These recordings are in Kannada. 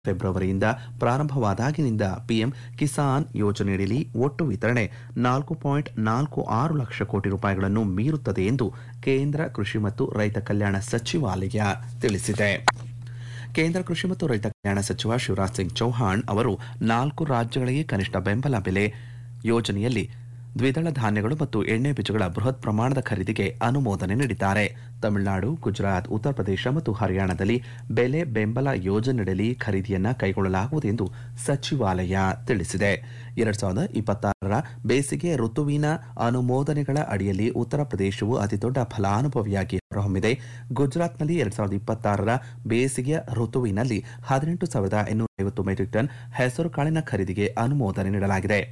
ಫೆಬ್ರವರಿಯಿಂದ ಪ್ರಾರಂಭವಾದಾಗಿನಿಂದ ಪಿಎಂ ಕಿಸಾನ್ ಯೋಜನೆಯಡಿ ಒಟ್ಟು ವಿತರಣೆ 4.46 ಲಕ್ಷ ಕೋಟಿ ರೂಪಾಯಿಗಳನ್ನು ಮೀರುತ್ತದೆ ಎಂದು ಕೇಂದ್ರ ಕೃಷಿ ಮತ್ತು ರೈತ ಕಲ್ಯಾಣ ಸಚಿವಾಲಯ ತಿಳಿಸಿದೆ. ಕೇಂದ್ರ ಕೃಷಿ ಮತ್ತು ರೈತ ಕಲ್ಯಾಣ ಸಚಿವ ಶಿವರಾಜ್ ಸಿಂಗ್ ಚೌಹಾಣ್ ಅವರು 4 ರಾಜ್ಯಗಳಿಗೆ ಕನಿಷ್ಠ ಬೆಂಬಲ ಬೆಲೆ ಯೋಜನೆಯಲ್ಲಿ ದ್ವಿದಳ ಧಾನ್ಯಗಳು ಮತ್ತು ಎಣ್ಣೆ ಬೀಜಗಳ ಬೃಹತ್ ಪ್ರಮಾಣದ ಖರೀದಿಗೆ ಅನುಮೋದನೆ ನೀಡಿದ್ದಾರೆ. ತಮಿಳುನಾಡು, ಗುಜರಾತ್, ಉತ್ತರ ಪ್ರದೇಶ ಮತ್ತು ಹರಿಯಾಣದಲ್ಲಿ ಬೆಲೆ ಬೆಂಬಲ ಯೋಜನೆಯಡಿ ಖರೀದಿಯನ್ನು ಕೈಗೊಳ್ಳಲಾಗುವುದು ಎಂದು ಸಚಿವಾಲಯ ತಿಳಿಸಿದೆ. 2026ರ ಬೇಸಿಗೆ ಋತುವಿನ ಅನುಮೋದನೆಗಳ ಅಡಿಯಲ್ಲಿ ಉತ್ತರ ಪ್ರದೇಶವು ಅತಿದೊಡ್ಡ ಫಲಾನುಭವಿಯಾಗಿ ಹೊರಹೊಮ್ಮಿದೆ. ಗುಜರಾತ್ನಲ್ಲಿ 2026ರ ಬೇಸಿಗೆ ಋತುವಿನಲ್ಲಿ 18,850 ಮೆಟ್ರಿಕ್ ಟನ್ ಹೆಸರುಕಾಳಿನ ಖರೀದಿಗೆ ಅನುಮೋದನೆ ನೀಡಲಾಗಿದೆ.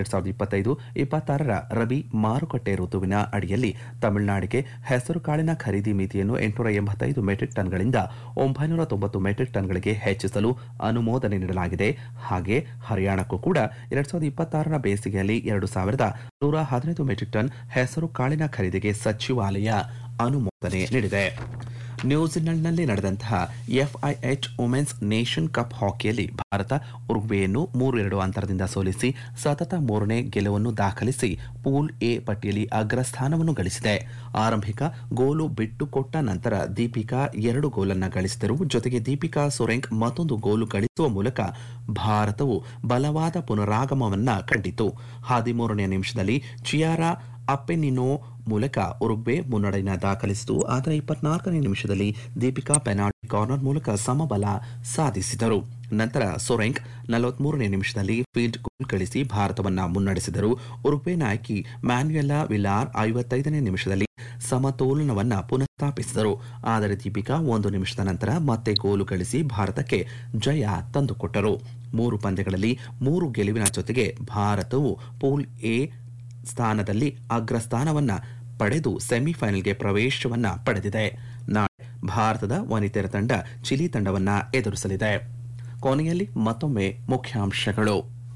2025-26ರ ರಬಿ ಮಾರುಕಟ್ಟೆ ಋತುವಿನ ಅಡಿಯಲ್ಲಿ ತಮಿಳುನಾಡಿಗೆ ಹೆಸರುಕಾಳಿನ ಖರೀದಿ ಮಿತಿಯನ್ನು 885 ಮೆಟ್ರಿಕ್ ಟನ್ಗಳಿಂದ 990 ಮೆಟ್ರಿಕ್ ಟನ್ಗಳಿಗೆ ಹೆಚ್ಚಿಸಲು ಅನುಮೋದನೆ ನೀಡಲಾಗಿದೆ. ಹಾಗೆ ಹರಿಯಾಣಕ್ಕೂ ಕೂಡ 2026ರ ಬೇಸಿಗೆಯಲ್ಲಿ 2,115 ಮೆಟ್ರಿಕ್ ಟನ್ ಹೆಸರುಕಾಳಿನ ಖರೀದಿಗೆ ಸಚಿವಾಲಯ ಅನುಮೋದನೆ ನೀಡಿದೆ. ನ್ಯೂಜಿಲೆಂಡ್ನಲ್ಲಿ ನಡೆದಂತಹ FIH women's nation cup ಹಾಕಿಯಲ್ಲಿ Bharat ಉರುಗ್ವೇಯನ್ನು 3-2 ಅಂತರದಿಂದ ಸೋಲಿಸಿ ಸತತ 3ನೇ ಗೆಲುವನ್ನು ದಾಖಲಿಸಿ ಪೂಲ್ ಎ ಪಟ್ಟಿಯಲ್ಲಿ ಅಗ್ರಸ್ಥಾನವನ್ನು ಗಳಿಸಿದೆ. ಆರಂಭಿಕ ಗೋಲು ಬಿಟ್ಟುಕೊಟ್ಟ ನಂತರ ದೀಪಿಕಾ 2 ಗೋಲನ್ನು ಗಳಿಸಿದರು. ಜೊತೆಗೆ ದೀಪಿಕಾ ಸೊರೆಂಗ್ ಮತ್ತೊಂದು ಗೋಲು ಗಳಿಸುವ ಮೂಲಕ ಭಾರತವು ಬಲವಾದ ಪುನರಾಗಮನವನ್ನು ಕಂಡಿತು. 13ನೇ ನಿಮಿಷದಲ್ಲಿ ಚಿಯಾರಾ ಅಪ್ಪೆನಿನೋ ಮೂಲಕ ಉರುಗ್ವೆ ಮುನ್ನಡೆಯನ್ನು ದಾಖಲಿಸಿತು. ಆದರೆ 24ನೇ ನಿಮಿಷದಲ್ಲಿ ದೀಪಿಕಾ ಪೆನಾಲ್ಟಿ ಕಾರ್ನರ್ ಮೂಲಕ ಸಮಬಲ ಸಾಧಿಸಿದರು. ನಂತರ ಸೊರೆಂಗ್ 43ನೇ ನಿಮಿಷದಲ್ಲಿ ಫೀಲ್ಡ್ ಗೋಲ್ ಗಳಿಸಿ ಭಾರತವನ್ನು ಮುನ್ನಡೆಸಿದರು. ಉರುಗ್ವೆ ನಾಯಕಿ ಮ್ಯಾನ್ಯುಯೆಲಾ ವಿಲಾರ್ 55ನೇ ನಿಮಿಷದಲ್ಲಿ ಸಮತೋಲನವನ್ನು ಪುನಃಸ್ಥಾಪಿಸಿದರು. ಆದರೆ ದೀಪಿಕಾ 1 ನಿಮಿಷದ ನಂತರ ಮತ್ತೆ ಗೋಲು ಗಳಿಸಿ ಭಾರತಕ್ಕೆ ಜಯ ತಂದುಕೊಟ್ಟರು. 3 ಪಂದ್ಯಗಳಲ್ಲಿ 3 ಗೆಲುವಿನ ಜೊತೆಗೆ ಭಾರತವು ಪೂಲ್ ಎ ಸ್ಥಾನದಲ್ಲಿ ಅಗ್ರಸ್ಥಾನವನ್ನು ಪಡೆದು ಸೆಮಿಫೈನಲ್ಗೆ ಪ್ರವೇಶವನ್ನು ಪಡೆದಿದೆ. ನಾಳೆ ಭಾರತದ ವನಿತೆಯರ ತಂಡ ಚಿಲಿ ತಂಡವನ್ನು ಎದುರಿಸಲಿದೆ. ಕೊನೆಯಲ್ಲಿ ಮತ್ತೊಮ್ಮೆ ಮುಖ್ಯಾಂಶಗಳು.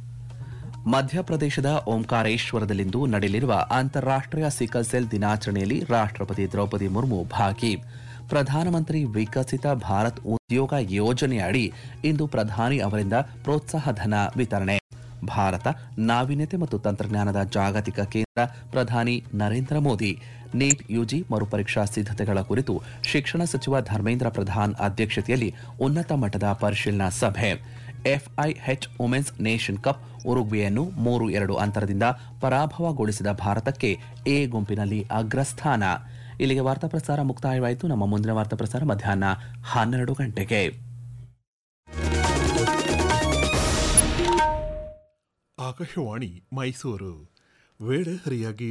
ಮಧ್ಯಪ್ರದೇಶದ ಓಂಕಾರೇಶ್ವರದಲ್ಲಿಂದು ನಡೆಯಲಿರುವ ಅಂತಾರಾಷ್ಟ್ರೀಯ ಸಿಕಲ್ ಸೆಲ್ ದಿನಾಚರಣೆಯಲ್ಲಿ ರಾಷ್ಟ್ರಪತಿ ದ್ರೌಪದಿ ಮುರ್ಮು ಭಾಗಿ. ಪ್ರಧಾನಮಂತ್ರಿ ವಿಕಸಿತ ಭಾರತ್ ಉದ್ಯೋಗ ಯೋಜನೆಯಡಿ ಇಂದು ಪ್ರಧಾನಿ ಅವರಿಂದ ಪ್ರೋತ್ಸಾಹ ಧನ ವಿತರಣೆ. ಭಾರತ ನಾವೀನ್ಯತೆ ಮತ್ತು ತಂತ್ರಜ್ಞಾನದ ಜಾಗತಿಕ ಕೇಂದ್ರ, ಪ್ರಧಾನಿ ನರೇಂದ್ರ ಮೋದಿ. ನೀಟ್ ಯುಜಿ ಮರುಪರೀಕ್ಷಾ ಸಿದ್ಧತೆಗಳ ಕುರಿತು ಶಿಕ್ಷಣ ಸಚಿವ ಧರ್ಮೇಂದ್ರ ಪ್ರಧಾನ್ ಅಧ್ಯಕ್ಷತೆಯಲ್ಲಿ ಉನ್ನತ ಮಟ್ಟದ ಪರಿಶೀಲನಾ ಸಭೆ. ಎಫ್ಐಎಚ್ ವುಮೆನ್ಸ್ ನೇಷನ್ ಕಪ್ ಉರುಗ್ವೆಯನ್ನು 3-2 ಅಂತರದಿಂದ ಪರಾಭವಗೊಳಿಸಿದ ಭಾರತಕ್ಕೆ ಎ ಗುಂಪಿನಲ್ಲಿ ಅಗ್ರಸ್ಥಾನ. ಇಲ್ಲಿಗೆ ವಾರ್ತಾ ಪ್ರಸಾರ ಮುಕ್ತಾಯವಾಯಿತು. ನಮ್ಮ ಮುಂದಿನ ವಾರ್ತಾ ಪ್ರಸಾರ ಮಧ್ಯಾಹ್ನ 12 ಗಂಟೆಗೆ. ಆಕಾಶವಾಣಿ ಮೈಸೂರು. ವೇಳೆ ಸರಿಯಾಗಿ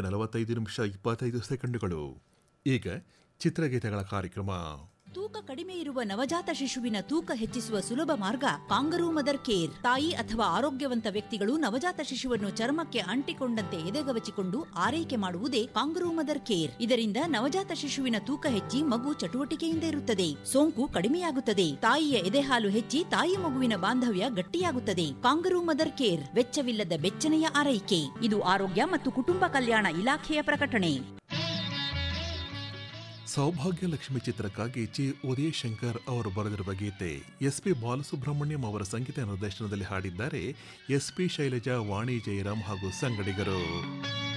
7:45 ಈಗ ಚಿತ್ರಗೀತೆಗಳ ಕಾರ್ಯಕ್ರಮ. ತೂಕ ಕಡಿಮೆ ಇರುವ ನವಜಾತ ಶಿಶುವಿನ ತೂಕ ಹೆಚ್ಚಿಸುವ ಸುಲಭ ಮಾರ್ಗ ಕಾಂಗರೂ ಮದರ್ ಕೇರ್. ತಾಯಿ ಅಥವಾ ಆರೋಗ್ಯವಂತ ವ್ಯಕ್ತಿಗಳು ನವಜಾತ ಶಿಶುವನ್ನು ಚರ್ಮಕ್ಕೆ ಅಂಟಿಕೊಂಡಂತೆ ಎದೆಗವಚಿಕೊಂಡು ಆರೈಕೆ ಮಾಡುವುದೇ ಕಾಂಗರೂ ಮದರ್ ಕೇರ್. ಇದರಿಂದ ನವಜಾತ ಶಿಶುವಿನ ತೂಕ ಹೆಚ್ಚಿ ಮಗು ಚಟುವಟಿಕೆಯಿಂದ ಇರುತ್ತದೆ, ಸೋಂಕು ಕಡಿಮೆಯಾಗುತ್ತದೆ, ತಾಯಿಯ ಎದೆಹಾಲು ಹೆಚ್ಚಿ ತಾಯಿ ಮಗುವಿನ ಬಾಂಧವ್ಯ ಗಟ್ಟಿಯಾಗುತ್ತದೆ. ಕಾಂಗರೂ ಮದರ್ ಕೇರ್ ವೆಚ್ಚವಿಲ್ಲದ ಬೆಚ್ಚನೆಯ ಆರೈಕೆ. ಇದು ಆರೋಗ್ಯ ಮತ್ತು ಕುಟುಂಬ ಕಲ್ಯಾಣ ಇಲಾಖೆಯ ಪ್ರಕಟಣೆ. ಸೌಭಾಗ್ಯ ಲಕ್ಷ್ಮಿ ಚಿತ್ರಕ್ಕಾಗಿ ಚಿ ಉದಯಶಂಕರ್ ಅವರು ಬರೆದಿರುವ ಗೀತೆ ಎಸ್ಪಿ ಬಾಲಸುಬ್ರಹ್ಮಣ್ಯಂ ಅವರ ಸಂಗೀತ ನಿರ್ದೇಶನದಲ್ಲಿ ಹಾಡಿದ್ದಾರೆ ಎಸ್ಪಿ ಶೈಲಜಾ, ವಾಣಿ ಜಯರಾಮ್ ಹಾಗೂ ಸಂಗಡಿಗರು.